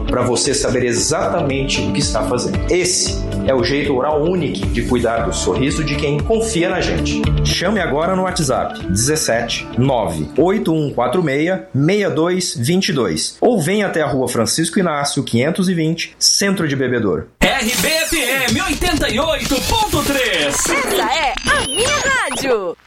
para você saber exatamente o que está fazendo. Esse é o jeito Oral Unique de cuidar do sorriso de quem confia na gente. Chame agora no WhatsApp 17 98146 6222 ou venha até a Rua Francisco Inácio 520, Centro de Bebedouro. RBFM 88.3. Essa é a minha rádio.